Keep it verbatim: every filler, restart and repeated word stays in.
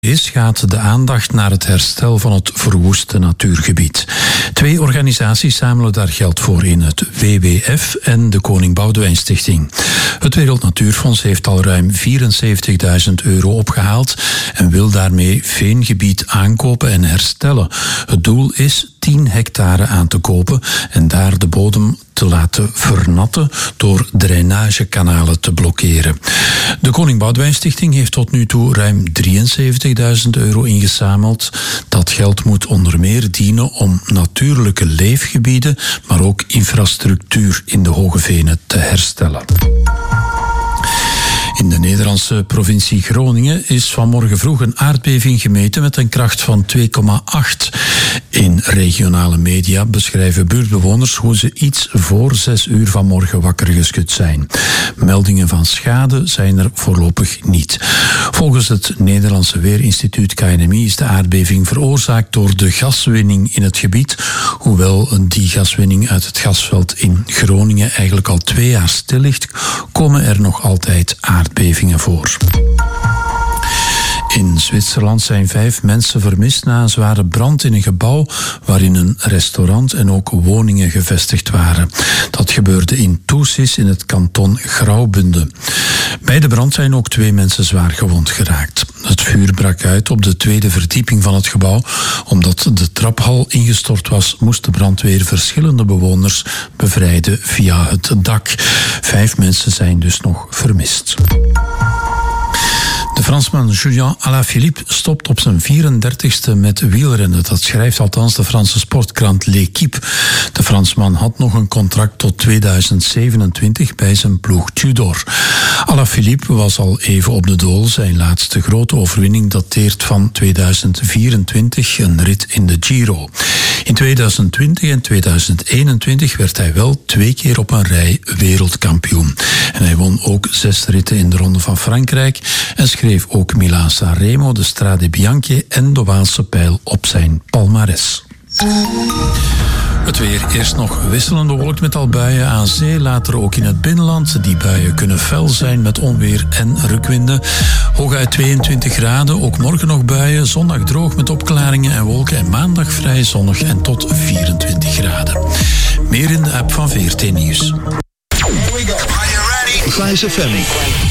is, gaat de aandacht naar het herstel van het verwoeste natuurgebied. Twee organisaties zamelen daar geld voor in, het W W F en de Koning Boudewijn Stichting. Het Wereld Natuurfonds heeft al ruim vierenzeventigduizend euro opgehaald en wil daarmee veengebied aankopen en herstellen. Het doel is tien hectare aan te kopen en daar de bodem te laten vernatten door drainagekanalen te blokkeren. De Koning Boudewijn Stichting heeft tot nu toe ruim drieënzeventigduizend euro ingezameld. Dat geld moet onder meer dienen om natuurlijke leefgebieden, maar ook infrastructuur in de Hoge Venen te herstellen. In de Nederlandse provincie Groningen is vanmorgen vroeg een aardbeving gemeten met een kracht van twee komma acht. In regionale media beschrijven buurtbewoners hoe ze iets voor zes uur vanmorgen wakker geschud zijn. Meldingen van schade zijn er voorlopig niet. Volgens het Nederlandse Weerinstituut K N M I is de aardbeving veroorzaakt door de gaswinning in het gebied. Hoewel die gaswinning uit het gasveld in Groningen eigenlijk al twee jaar stil ligt, komen er nog altijd aardbevingen voor. In Zwitserland zijn vijf mensen vermist na een zware brand in een gebouw waarin een restaurant en ook woningen gevestigd waren. Dat gebeurde in Thusis in het kanton Graubünden. Bij de brand zijn ook twee mensen zwaar gewond geraakt. Het vuur brak uit op de tweede verdieping van het gebouw. Omdat de traphal ingestort was, moest de brandweer verschillende bewoners bevrijden via het dak. Vijf mensen zijn dus nog vermist. De Fransman Julian Alaphilippe stopt op zijn vierendertigste met wielrennen. Dat schrijft althans de Franse sportkrant L'Équipe. De Fransman had nog een contract tot tweeduizend zevenentwintig bij zijn ploeg Tudor. Alaphilippe was al even op de dool. Zijn laatste grote overwinning dateert van tweeduizend vierentwintig, een rit in de Giro. In tweeduizend twintig en tweeduizend eenentwintig werd hij wel twee keer op een rij wereldkampioen. En hij won ook zes ritten in de Ronde van Frankrijk en schreef ook Milaan-San Remo, de Strade Bianche en de Waalse Pijl op zijn palmares. Het weer. Eerst nog wisselende wolk met al buien aan zee, later ook in het binnenland. Die buien kunnen fel zijn met onweer en rukwinden. Hooguit tweeëntwintig graden, ook morgen nog buien. Zondag droog met opklaringen en wolken en maandag vrij zonnig en tot vierentwintig graden. Meer in de app van V R T Nieuws. Here we go. Are you ready? Vice F M.